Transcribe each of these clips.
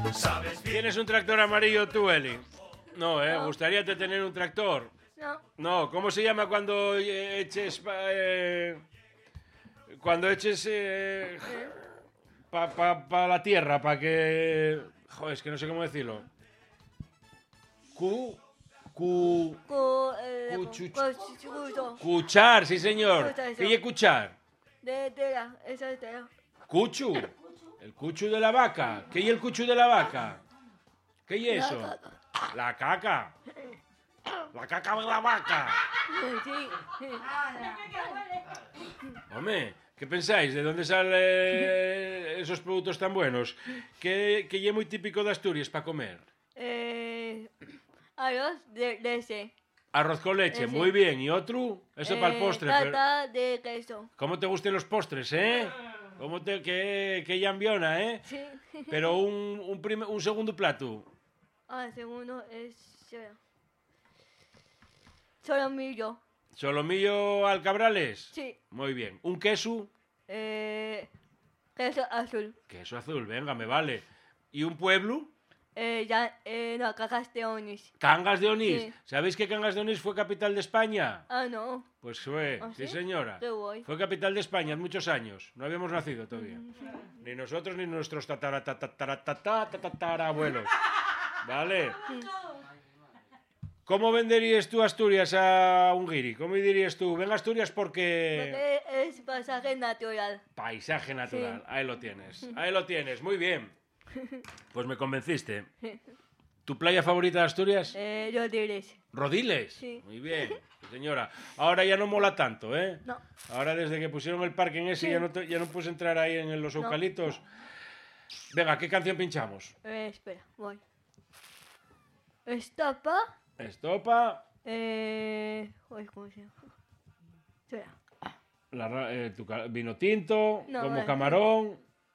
¿Tienes un tractor amarillo tú, Eli? No, ¿eh? No. ¿Gustaría tener un tractor? No. No, ¿cómo se llama cuando eches... cuando eches... pa la tierra, para que... Joder, es que no sé cómo decirlo. Cuchar, sí señor. ¿Qué es cuchar? De tela, esa es tela. Cuchu. El cuchu de la vaca. ¿Qué es el cuchu de la vaca? ¿Qué es eso? La caca. La caca de la vaca. Sí. Hombre, ¿qué pensáis? ¿De dónde salen esos productos tan buenos? ¿Qué es muy típico de Asturias para comer? Arroz de leche. Arroz con leche, Sí. muy bien. ¿Y otro? Eso para el postre. Tarta de queso. ¿Cómo te gustan los postres, eh? Qué llambiona, eh? Sí. Pero un segundo plato. El segundo es solomillo. ¿Solomillo al cabrales? Sí. Muy bien. ¿Un queso? Queso azul. Queso azul, venga, me vale. ¿Y un pueblo? No, Cajas de Onís. Cangas de Onís. Sí. ¿Sabéis que Cangas de Onís fue capital de España? No. Pues fue, ¿Ah, sí sí? señora. Qué guay. Fue capital de España en muchos años. No habíamos nacido todavía. Ni nosotros ni nuestros tatarabuelos. ¿Vale? ¿Cómo venderías tú Asturias a un guiri? ¿Cómo dirías tú? Venga Asturias porque... Porque es pasaje natural. Paisaje natural. Sí. Ahí lo tienes. Ahí lo tienes. Muy bien. Pues me convenciste. ¿Tu playa favorita de Asturias? Los diles. ¿Rodiles? Sí. Muy bien, sí, señora. Ahora ya no mola tanto, ¿eh? No. Ahora desde que pusieron el parque en ese Sí. ya no puedes entrar ahí en los No. eucaliptos. Venga, ¿qué canción pinchamos? Espera, voy. Estopa. Estopa, ¿Cómo se llama? Espera. vino tinto, No, como vale. camarón,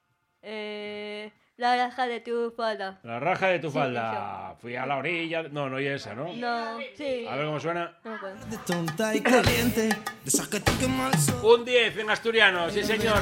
La raja de tu falda. la raja de tu Sí, falda. Fui a la orilla. No, no, y esa, ¿no? No, sí. A ver cómo suena. No me acuerdo. De tonta y caliente, de esas que te quema el sol. Un 10 en asturiano, sí señor.